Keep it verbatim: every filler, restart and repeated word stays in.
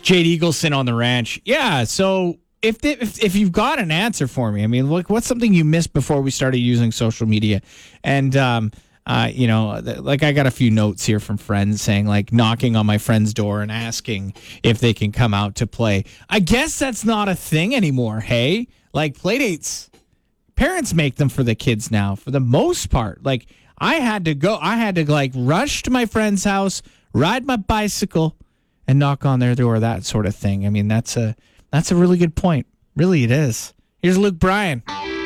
Jade Eagleson on the ranch. Yeah, so if, they, if if you've got an answer for me, I mean, look, what's something you missed before we started using social media? And, um, uh, you know, like I got a few notes here from friends saying, like, knocking on my friend's door and asking if they can come out to play. I guess that's not a thing anymore, hey? Like, play dates, parents make them for the kids now, for the most part. Like, I had to go, I had to, like, rush to my friend's house, ride my bicycle, and knock on their door, that sort of thing. I mean, that's a that's a really good point. Really, it is. Here's Luke Bryan.